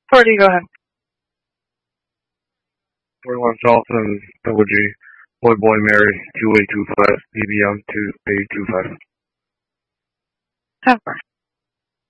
Courtney, go ahead. 41 South and Double G. Boy Mary 2825 BB Young 2825. 10-4.